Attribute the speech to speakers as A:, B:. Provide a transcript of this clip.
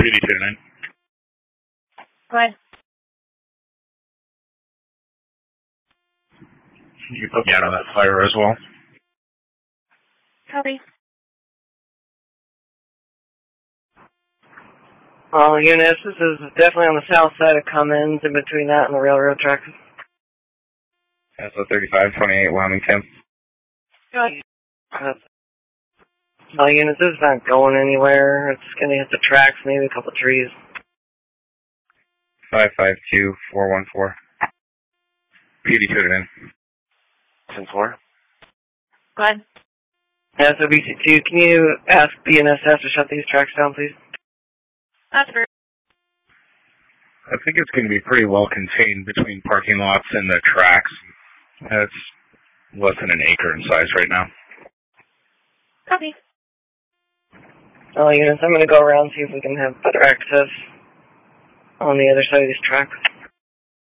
A: PD 209.
B: Go ahead.
A: You put me out on that fire as well.
B: Copy.
C: All units, this is definitely on the south side of Cummins, in between that and the railroad tracks.
A: SO 3528 Wilmington.
C: All units, this is not going anywhere. It's going to hit the tracks, maybe a couple trees.
A: 552414. PD 209.
D: 10-4.
B: Go ahead.
C: SOBC2, can you ask BNSF to shut these tracks down, please?
B: That's fair.
A: I think it's going to be pretty well contained between parking lots and the tracks. It's less than an acre in size right now.
B: Copy.
C: All units, I'm going to go around and see if we can have better access on the other side of these tracks.